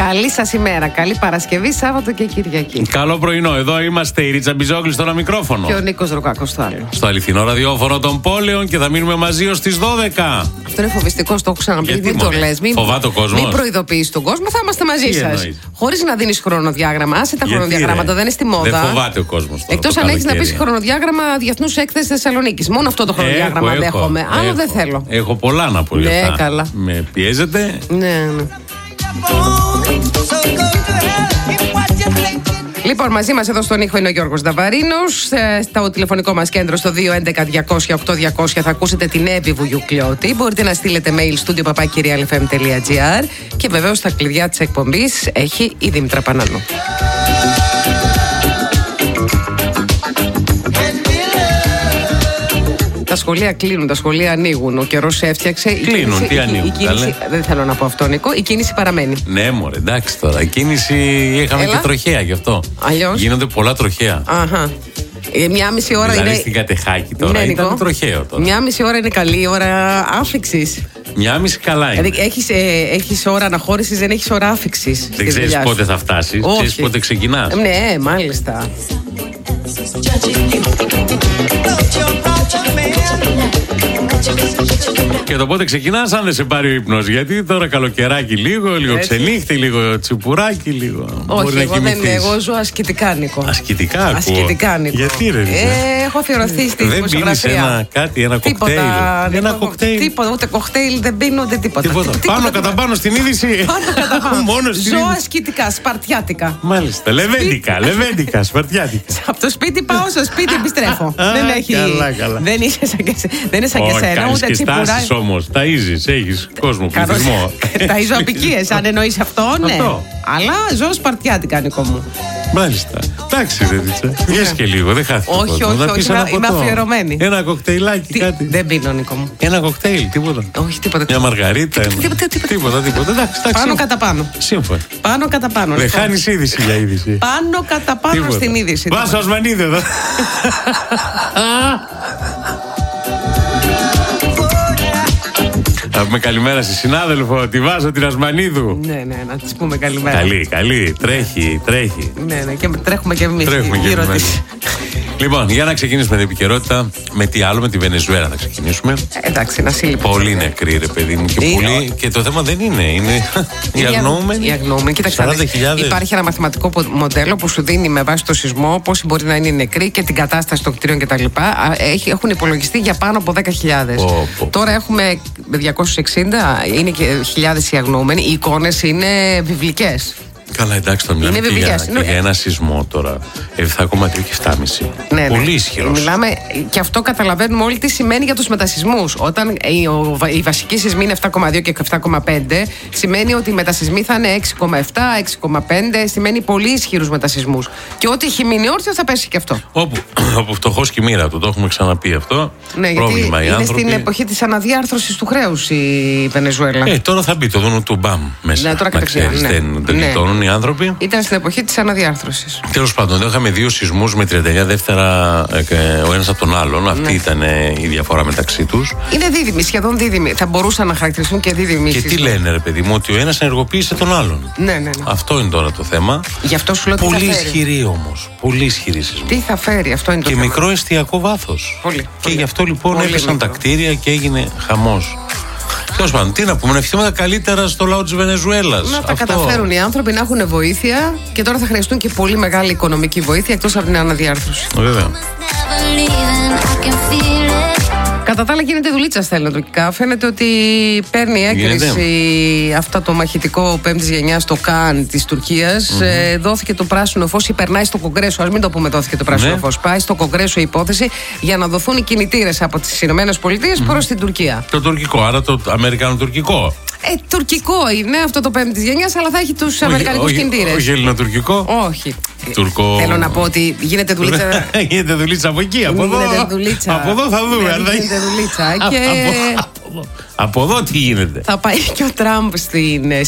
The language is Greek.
Καλή σας ημέρα. Καλή Παρασκευή, Σάββατο και Κυριακή. Καλό πρωινό. Εδώ είμαστε η Ρίτσα Μπιζόγλη στο ένα μικρόφωνο. Και ο Νίκος Ροκάκος στο άλλο. Στο αληθινό ραδιόφωνο των πόλεων και θα μείνουμε μαζί ως τις 12. Αυτό είναι φοβιστικό, το έχω ξαναπεί. Γιατί, μην το λες. φοβάται ο κόσμος. Μην προειδοποιείς τον κόσμο, θα είμαστε μαζί σας. Χωρίς να δίνεις χρονοδιάγραμμα. Άσε τα χρονοδιαγράμματα, δεν είναι στη μόδα. Δεν φοβάται ο κόσμος. Εκτός αν έχεις να πεις χρονοδιάγραμμα Διεθνούς Έκθεσης Θεσσαλονίκης. Μόνο αυτό το χρονοδιάγραμμα δέχομαι. Άλλο δεν θέλω. Έχω πολλά να πω. Ναι, καλά. Με πιέζετε. Ναι. Λοιπόν, μαζί μας εδώ στον ήχο είναι ο Γιώργος Νταβαρίνος. Στο τηλεφωνικό μας κέντρο στο 211-200-8200 θα ακούσετε την Εύη Βουγιουκλιώτη. Μπορείτε να στείλετε mail studio@kyrialfm.gr και βεβαίως τα κλειδιά της εκπομπής έχει η Δήμητρα Πανανού. Τα σχολεία κλείνουν, τα σχολεία ανοίγουν. Ο καιρός έφτιαξε. Κλείνουν, τι ανοίγουν. Η κίνηση, δεν θέλω να πω αυτό, Νίκο. Η κίνηση παραμένει. Ναι, μωρέ, εντάξει τώρα. Η κίνηση είχαμε και τροχαία γι' αυτό. Αλλιώς. Γίνονται πολλά τροχαία. Αχα. Μια μισή ώρα δηλαδή είναι. Στην Κατεχάκη τώρα ναι, ήταν τροχαίο τώρα. Μια μισή ώρα είναι καλή ώρα άφηξης. Μια μισή καλά είναι. Δηλαδή έχεις ώρα αναχώρησης, δεν έχεις ώρα άφηξης. Δεν ξέρεις πότε θα φτάσεις. Ξέρεις πότε ξεκινάς. Ναι, μάλιστα. Και το πότε ξεκινάς, αν δεν σε πάρει ο ύπνος. Γιατί τώρα καλοκαιράκι λίγο ξενύχτη, λίγο τσιπουράκι, λίγο. Όχι, εγώ ζω ασκητικά, Νίκο. Ασκητικά, ακούω. Ασκητικά, Νίκο. Γιατί ρε, έχω αφιερωθεί στη δημοσιογραφία. Δεν πίνεις ένα κοκτέιλ. Ένα κοκτέιλ. Τίποτα, ούτε κοκτέιλ δεν πίνω, ούτε τίποτα. Πάνω κατά πάνω στην είδηση. Ζω ασκητικά, σπαρτιάτικα. Μάλιστα, λεβέντικα, σπαρτιάτικα. Από το σπίτι πάω στο σπίτι, επιστρέφω. Δεν είναι σαν και σένα, ούτε τσιπουράκι. Τάσεις όμως, ταΐζεις, έχεις κόσμο, πληθυσμό. Ταΐζω απικίες, αν εννοείς αυτό, ναι. Αλλά ζω σπαρτιάτικα, Νίκο μου. Μάλιστα. Εντάξει, ρε Ρίτσα. Βγες και λίγο, δεν χάθηκε. Όχι, είμαι αφιερωμένη. Ένα κοκτέιλάκι, κάτι. Δεν πίνω, Νίκο μου. Ένα κοκτέιλ, τίποτα. Όχι, τίποτα. Μια μαργαρίτα. Τίποτα. Εντάξει, πάνω κατά πάνω. Σύμφωνα. Πάνω κατά πάνω. Δεν χάνεις είδηση για είδηση. Πάνω κατά πάνω στην είδηση. Βάσο Ασμανίδη εδώ. Να πούμε καλημέρα στη συνάδελφο, τη Βάσο την Ασμανίδου. Ναι, να της πούμε καλημέρα. Καλή, τρέχει. Ναι, και τρέχουμε και εμείς γύρω της. Λοιπόν, για να ξεκινήσουμε την επικαιρότητα, με τι άλλο, με τη Βενεζουέλα θα ξεκινήσουμε. Εντάξει, να σύλληψη. Πολύ νεκροί, ρε παιδί μου, και πολύ. Και το θέμα δεν είναι οι αγνοούμενοι. Οι αγνοούμενοι, κοίταξε. Υπάρχει ένα μαθηματικό μοντέλο που σου δίνει με βάση το σεισμό πόσοι μπορεί να είναι οι νεκροί και την κατάσταση των κτηρίων κτλ. Έχουν υπολογιστεί για πάνω από 10.000. Τώρα έχουμε 260, είναι και χιλιάδες οι αγνοούμενοι. Οι εικόνες είναι βιβλικές. Καλά, εντάξει, το μιλάμε και για ένα σεισμό τώρα. 7,3 και 7,5. Ναι, πολύ ισχυρός. Μιλάμε, και αυτό καταλαβαίνουμε όλοι τι σημαίνει για τους μετασεισμούς. Όταν η βασική σεισμή είναι 7,2 και 7,5, σημαίνει ότι οι μετασεισμοί θα είναι 6,7, 6,5, σημαίνει πολύ ισχυρούς μετασεισμούς. Και ό,τι έχει μείνει όρθιο θα πέσει και αυτό. Όπου φτωχός και η μοίρα του, το έχουμε ξαναπεί αυτό. Ναι, πρόβλημα γιατί οι άνθρωποι. Είναι στην εποχή της αναδιάρθρωσης του χρέους η Βενεζουέλα. Τώρα θα μπει το δούνο του μπαμ μέσα. Ναι, τώρα κατευθείαν. Δεν γλιτώνουν οι άνθρωποι. Ήταν στην εποχή της αναδιάρθρωσης. Τέλος πάντων, είχαμε δύο σεισμούς με 39 δεύτερα ο ένας από τον άλλον. Αυτή ήταν η διαφορά μεταξύ τους. Είναι δίδυμοι, σχεδόν δίδυμοι. Θα μπορούσαν να χαρακτηριστούν και δίδυμοι. Και τι λένε, ρε παιδί μου, ότι ο ένας ενεργοποίησε τον άλλον. Ναι. Αυτό είναι τώρα το θέμα. Γι' αυτό σου λέω πολύ ισχυρή όμως. Πολύ ισχυρή σεισμή. Τι θα φέρει, αυτό είναι το και θέμα. Μικρό εστιακό βάθος. Πολύ. Και γι' αυτό λοιπόν έπεσαν τα κτίρια και έγινε χαμός. Τέλος πάντων, τι να πούμε, να ευχηθούμε τα καλύτερα στο λαό της Βενεζουέλας. Να τα καταφέρουν οι άνθρωποι, να έχουν βοήθεια και τώρα θα χρειαστούν και πολύ μεγάλη οικονομική βοήθεια εκτός από την αναδιάρθρωση. Βέβαια. Κατά τα άλλα γίνεται δουλίτσα στα ελληνοτουρκικά. Φαίνεται ότι παίρνει έγκριση αυτό το μαχητικό 5ης γενιάς στο ΚΑΝ της Τουρκίας. Δόθηκε το πράσινο φως ή περνάει στο Κογκρέσο. Ας μην το πούμε δόθηκε το πράσινο φως. Πάει στο Κογκρέσο η υπόθεση για να δοθούν οι κινητήρες από τις ΗΠΑ προς την Τουρκία. Το τουρκικό, άρα το αμερικανοτουρκικό. Τουρκικό είναι αυτό το 5ης γενιάς, αλλά θα έχει τους αμερικανικούς κινητήρες. Όχι ελληνοτουρκικό. Όχι. Τουρκο... Θέλω να πω ότι γίνεται δουλίτσα. Γίνεται δουλίτσα από εκεί, από εδώ. Από εδώ θα δούμε. Γίνεται δουλίτσα. Από εδώ τι γίνεται. Θα πάει και ο Τραμπ στην